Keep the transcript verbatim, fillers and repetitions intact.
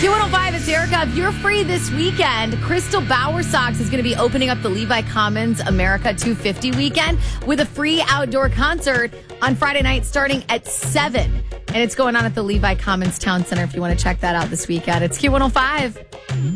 Q one oh five, it's Erica. If you're free this weekend, Crystal Bauer Sox is going to be opening up the Levi Commons America two fifty weekend with a free outdoor concert on Friday night starting at seven. And it's going on at the Levi Commons Town Center if you want to check that out this weekend. It's Q one oh five.